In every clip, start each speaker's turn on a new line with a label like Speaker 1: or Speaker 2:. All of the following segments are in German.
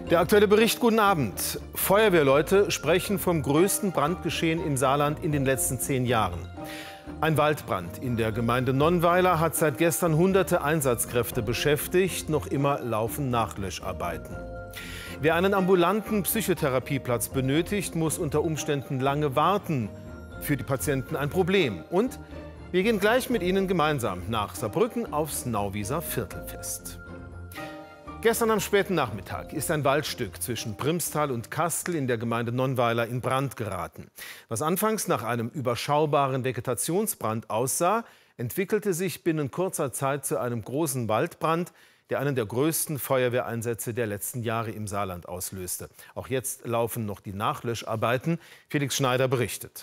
Speaker 1: Der aktuelle Bericht, guten Abend. Feuerwehrleute sprechen vom größten Brandgeschehen im Saarland in den letzten 10 Jahren. Ein Waldbrand in der Gemeinde Nonnweiler hat seit gestern hunderte Einsatzkräfte beschäftigt. Noch immer laufen Nachlöscharbeiten. Wer einen ambulanten Psychotherapieplatz benötigt, muss unter Umständen lange warten. Für die Patienten ein Problem. Und wir gehen gleich mit Ihnen gemeinsam nach Saarbrücken aufs Nauwieser Viertelfest. Gestern am späten Nachmittag ist ein Waldstück zwischen Primstal und Kastel in der Gemeinde Nonnweiler in Brand geraten. Was anfangs nach einem überschaubaren Vegetationsbrand aussah, entwickelte sich binnen kurzer Zeit zu einem großen Waldbrand, der einen der größten Feuerwehreinsätze der letzten Jahre im Saarland auslöste. Auch jetzt laufen noch die Nachlöscharbeiten. Felix Schneider berichtet.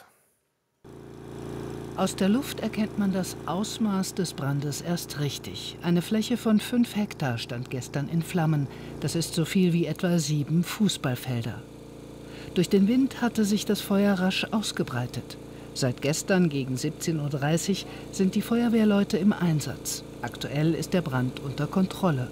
Speaker 2: Aus der Luft erkennt man das Ausmaß des Brandes erst richtig. Eine Fläche von 5 Hektar stand gestern in Flammen. Das ist so viel wie etwa 7 Fußballfelder. Durch den Wind hatte sich das Feuer rasch ausgebreitet. Seit gestern gegen 17:30 Uhr sind die Feuerwehrleute im Einsatz. Aktuell ist der Brand unter Kontrolle.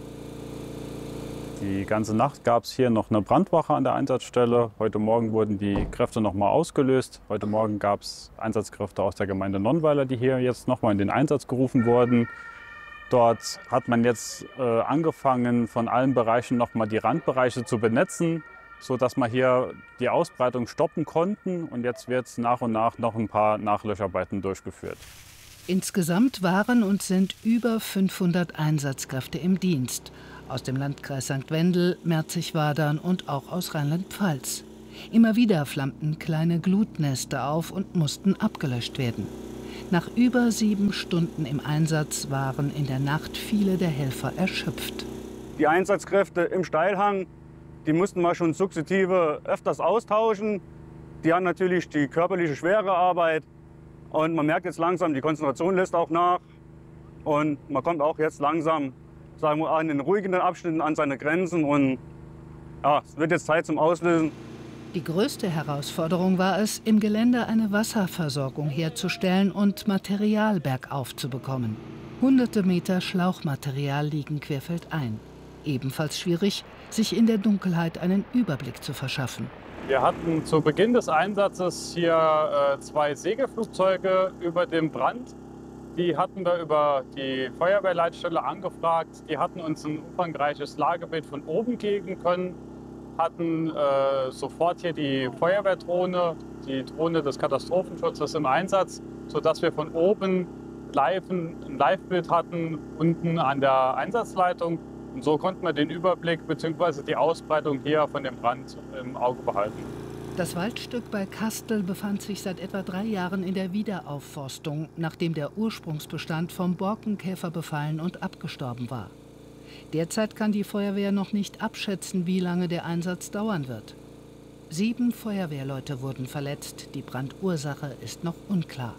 Speaker 3: Die ganze Nacht gab es hier noch eine Brandwache an der Einsatzstelle. Heute Morgen wurden die Kräfte noch mal ausgelöst. Heute Morgen gab es Einsatzkräfte aus der Gemeinde Nonnweiler, die hier jetzt noch mal in den Einsatz gerufen wurden. Dort hat man jetzt angefangen, von allen Bereichen noch mal die Randbereiche zu benetzen, sodass wir hier die Ausbreitung stoppen konnten. Und jetzt wird nach und nach noch ein paar Nachlöscharbeiten durchgeführt.
Speaker 2: Insgesamt waren und sind über 500 Einsatzkräfte im Dienst. Aus dem Landkreis St. Wendel, Merzig-Wadern und auch aus Rheinland-Pfalz. Immer wieder flammten kleine Glutnester auf und mussten abgelöscht werden. Nach über 7 Stunden im Einsatz waren in der Nacht viele der Helfer erschöpft.
Speaker 4: Die Einsatzkräfte im Steilhang, die mussten wir schon sukzessive öfters austauschen. Die haben natürlich die körperliche schwere Arbeit. Und man merkt jetzt langsam, die Konzentration lässt auch nach. Und man kommt auch jetzt langsam, sagen wir, an den ruhigen Abschnitten an seine Grenzen. Und ja, es wird jetzt Zeit zum Auslösen.
Speaker 2: Die größte Herausforderung war es, im Gelände eine Wasserversorgung herzustellen und Material bergauf zu bekommen. Hunderte Meter Schlauchmaterial liegen querfeldein. Ebenfalls schwierig, sich in der Dunkelheit einen Überblick zu verschaffen.
Speaker 3: Wir hatten zu Beginn des Einsatzes hier 2 Segelflugzeuge über dem Brand. Die hatten wir über die Feuerwehrleitstelle angefragt. Die hatten uns ein umfangreiches Lagebild von oben geben können, hatten sofort hier die Feuerwehrdrohne, die Drohne des Katastrophenschutzes im Einsatz, sodass wir von oben ein Livebild hatten, unten an der Einsatzleitung. Und so konnten wir den Überblick bzw. die Ausbreitung hier von dem Brand im Auge behalten.
Speaker 2: Das Waldstück bei Kastel befand sich seit etwa 3 Jahren in der Wiederaufforstung, nachdem der Ursprungsbestand vom Borkenkäfer befallen und abgestorben war. Derzeit kann die Feuerwehr noch nicht abschätzen, wie lange der Einsatz dauern wird. 7 Feuerwehrleute wurden verletzt. Die Brandursache ist noch unklar.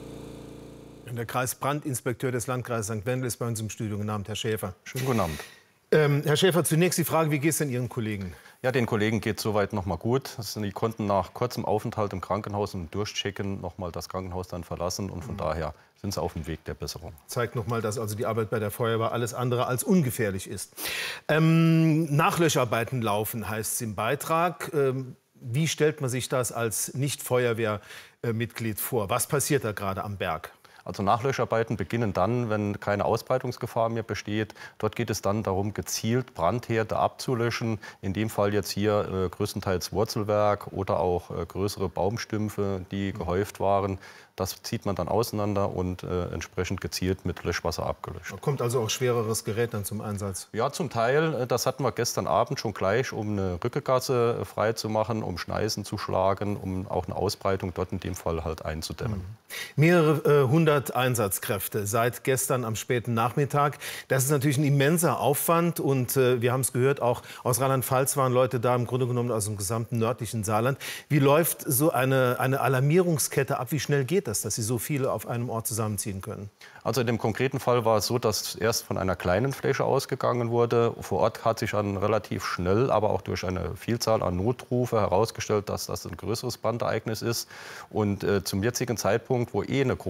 Speaker 1: Der Kreisbrandinspekteur des Landkreises St. Wendel ist bei uns im Studio. Guten Abend, Herr Schäfer.
Speaker 5: Schönen guten Abend.
Speaker 1: Herr Schäfer, zunächst die Frage, wie geht es denn Ihren Kollegen?
Speaker 5: Ja, den Kollegen geht es soweit noch mal gut. Die konnten nach kurzem Aufenthalt im Krankenhaus und Durchchecken noch mal das Krankenhaus dann verlassen. Und von daher sind sie auf dem Weg der Besserung.
Speaker 1: Zeigt noch mal, dass also die Arbeit bei der Feuerwehr alles andere als ungefährlich ist. Nachlöscharbeiten laufen, heißt es im Beitrag. Wie stellt man sich das als Nicht-Feuerwehrmitglied vor? Was passiert da gerade am Berg?
Speaker 5: Also Nachlöscharbeiten beginnen dann, wenn keine Ausbreitungsgefahr mehr besteht. Dort geht es dann darum, gezielt Brandherde abzulöschen. In dem Fall jetzt hier größtenteils Wurzelwerk oder auch größere Baumstümpfe, die gehäuft waren. Das zieht man dann auseinander und entsprechend gezielt mit Löschwasser abgelöscht.
Speaker 1: Da kommt also auch schwereres Gerät dann zum Einsatz?
Speaker 5: Ja, zum Teil. Das hatten wir gestern Abend schon gleich, um eine Rückegasse frei zu machen, um Schneisen zu schlagen, um auch eine Ausbreitung dort in dem Fall halt einzudämmen.
Speaker 1: Mehrere hundert Einsatzkräfte seit gestern am späten Nachmittag. Das ist natürlich ein immenser Aufwand. Und wir haben es gehört, auch aus Rheinland-Pfalz waren Leute da, im Grunde genommen aus dem gesamten nördlichen Saarland. Wie läuft so eine Alarmierungskette ab? Wie schnell geht das, dass Sie so viele auf einem Ort zusammenziehen können?
Speaker 5: Also in dem konkreten Fall war es so, dass erst von einer kleinen Fläche ausgegangen wurde. Vor Ort hat sich dann relativ schnell, aber auch durch eine Vielzahl an Notrufe herausgestellt, dass das ein größeres Brandereignis ist. Und zum jetzigen Zeitpunkt, wo eine große Waldbrandgefahr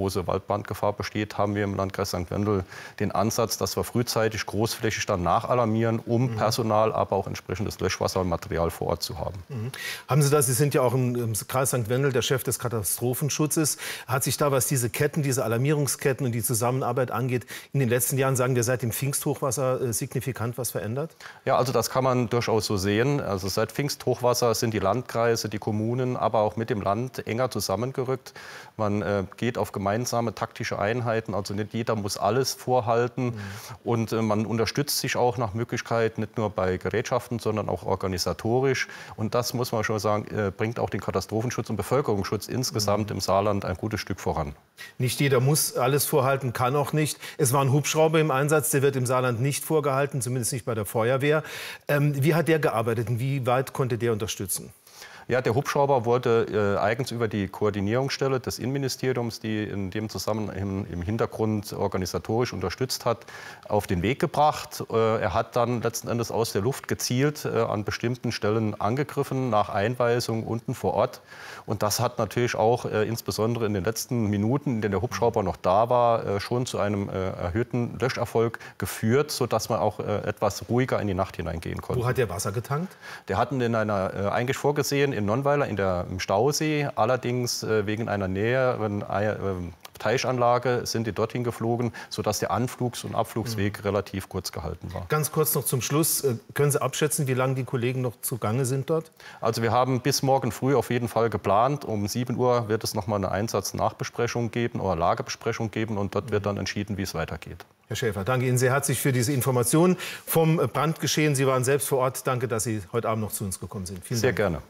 Speaker 5: Brandgefahr besteht, haben wir im Landkreis St. Wendel den Ansatz, dass wir frühzeitig großflächig dann nachalarmieren, um Personal, aber auch entsprechendes Löschwasser und Material vor Ort zu haben.
Speaker 1: Haben Sie das? Sie sind ja auch im Kreis St. Wendel der Chef des Katastrophenschutzes. Hat sich da, was diese Ketten, diese Alarmierungsketten und die Zusammenarbeit angeht, in den letzten Jahren, sagen wir seit dem Pfingsthochwasser, signifikant was verändert?
Speaker 5: Ja, also das kann man durchaus so sehen. Also seit Pfingsthochwasser sind die Landkreise, die Kommunen, aber auch mit dem Land enger zusammengerückt. Man geht auf gemeinsame taktische Einheiten, also nicht jeder muss alles vorhalten. Und man unterstützt sich auch nach Möglichkeit nicht nur bei Gerätschaften, sondern auch organisatorisch. Und das, muss man schon sagen, bringt auch den Katastrophenschutz und Bevölkerungsschutz insgesamt im Saarland ein gutes Stück voran.
Speaker 1: Nicht jeder muss alles vorhalten, kann auch nicht. Es war ein Hubschrauber im Einsatz, der wird im Saarland nicht vorgehalten, zumindest nicht bei der Feuerwehr. Wie hat der gearbeitet und wie weit konnte der unterstützen?
Speaker 5: Ja, der Hubschrauber wurde eigens über die Koordinierungsstelle des Innenministeriums, die in dem Zusammenhang im Hintergrund organisatorisch unterstützt hat, auf den Weg gebracht. Er hat dann letzten Endes aus der Luft gezielt an bestimmten Stellen angegriffen, nach Einweisung unten vor Ort. Und das hat natürlich auch insbesondere in den letzten Minuten, in denen der Hubschrauber noch da war, schon zu einem erhöhten Löscherfolg geführt, sodass man auch etwas ruhiger in die Nacht hineingehen konnte.
Speaker 1: Wo hat der Wasser getankt?
Speaker 5: Der hat ihn in einer eigentlich vorgesehen in Nonnweiler im Stausee. Allerdings wegen einer näheren Teichanlage sind die dorthin geflogen, sodass der Anflugs- und Abflugsweg relativ kurz gehalten war.
Speaker 1: Ganz kurz noch zum Schluss. Können Sie abschätzen, wie lange die Kollegen noch zugange sind dort?
Speaker 5: Also wir haben bis morgen früh auf jeden Fall geplant. Um 7 Uhr wird es noch mal eine Einsatznachbesprechung geben oder Lagebesprechung geben. Und dort wird dann entschieden, wie es weitergeht.
Speaker 1: Herr Schäfer, danke Ihnen sehr herzlich für diese Informationen vom Brandgeschehen. Sie waren selbst vor Ort. Danke, dass Sie heute Abend noch zu uns gekommen sind. Vielen Dank.
Speaker 5: Sehr gerne.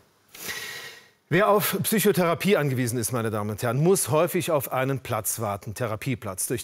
Speaker 1: Wer auf Psychotherapie angewiesen ist, meine Damen und Herren, muss häufig auf einen Platz warten, Therapieplatz. Durch